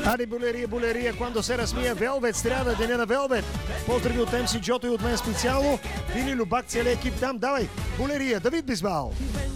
Ади Булерия, quando се разсмия Велвет, сряда, деня на Велвет. Поздрави от МС Джото и от мен специално. Вили Любак, целият екип там, давай, Булерия, Давид Бисбал.